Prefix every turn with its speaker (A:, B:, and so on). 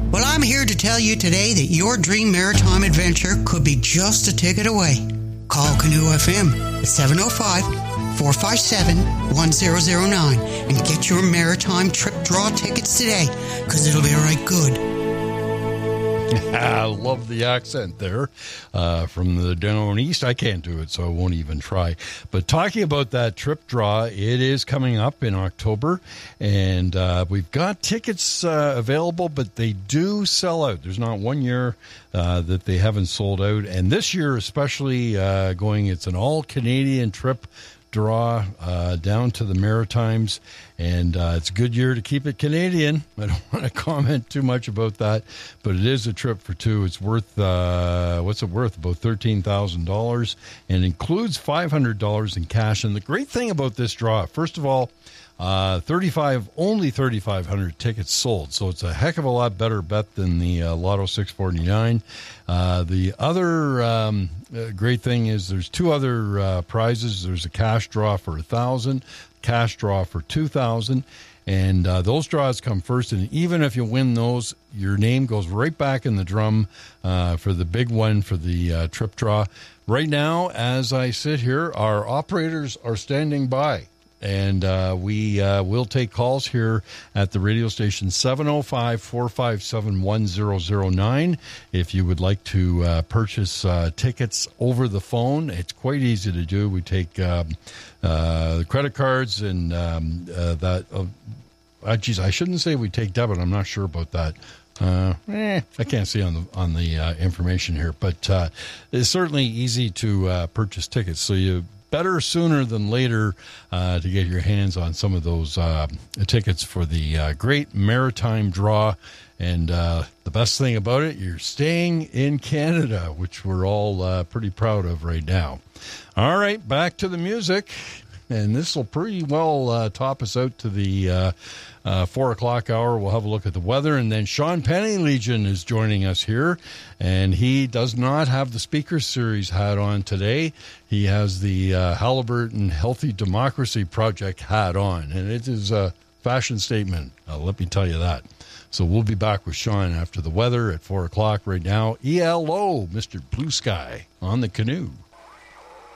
A: Well, I'm here to tell you today that your dream maritime adventure could be just a ticket away. Call Canoe FM at 705-457-1009 and get your maritime trip draw tickets today, because it'll be right good.
B: I love the accent there from the down east. I can't do it, so I won't even try. But talking about that trip draw, it is coming up in October, and we've got tickets available, but they do sell out. There's not one year that they haven't sold out, and this year especially it's an all-Canadian trip draw down to the Maritimes, and it's a good year to keep it Canadian. I don't want to comment too much about that, but it is a trip for two. It's worth what's it worth? About $13,000, and includes $500 in cash. And the great thing about this draw, first of all, only 3,500 tickets sold, so it's a heck of a lot better bet than the Lotto 649. The other great thing is there's two other prizes. There's a cash draw for $1,000, cash draw for $2,000, and those draws come first. And even if you win those, your name goes right back in the drum for the big one for the trip draw. Right now, as I sit here, our operators are standing by. And we will take calls here at the radio station, 705-457-1009. If you would like to purchase tickets over the phone, it's quite easy to do. We take credit cards and that. I shouldn't say we take debit. I'm not sure about that. I can't see on the information here, but it's certainly easy to purchase tickets. So you better sooner than later to get your hands on some of those tickets for the great maritime draw. And the best thing about it, you're staying in Canada, which we're all pretty proud of right now. All right, back to the music. And this will pretty well top us out to the 4 o'clock hour. We'll have a look at the weather. And then Sean Penny Legion is joining us here. And he does not have the Speaker Series hat on today. He has the Halliburton Healthy Democracy Project hat on. And it is a fashion statement, let me tell you that. So we'll be back with Sean after the weather at 4 o'clock. Right now, ELO, Mr. Blue Sky on the Canoe.